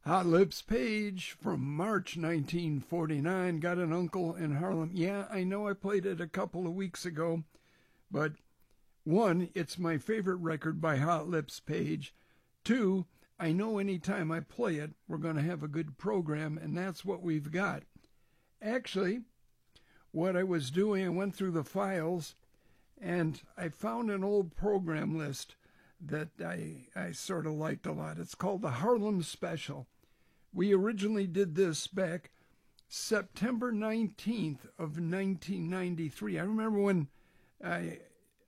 Hot Lips Page from March 1949, Got an Uncle in Harlem. Yeah, I know I played it a couple of weeks ago, but one, it's my favorite record by Hot Lips Page. Two, I know anytime I play it, we're going to have a good program, and that's what we've got. Actually, what I was doing, I went through the files, and I found an old program list that I sort of liked a lot. It's called the Harlem Special. We originally did this back September 19th of 1993. I remember when in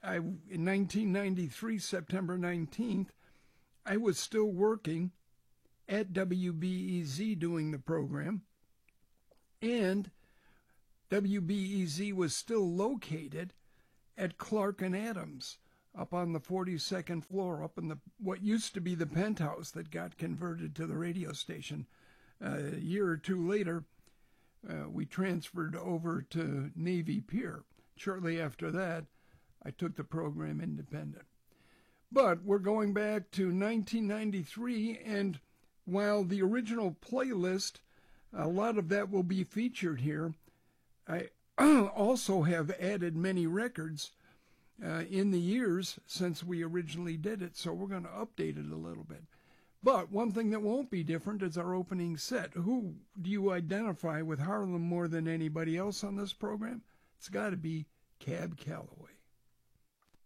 1993, September 19th, I was still working at WBEZ doing the program, and WBEZ was still located at Clark and Adams, up on the 42nd floor, up in what used to be the penthouse that got converted to the radio station. A year or two later, we transferred over to Navy Pier. Shortly after that, I took the program independent. But we're going back to 1993, and while the original playlist, a lot of that will be featured here, I also have added many records in the years since we originally did it, so we're going to update it a little bit. But one thing that won't be different is our opening set. Who do you identify with Harlem more than anybody else on this program? It's got to be Cab Calloway.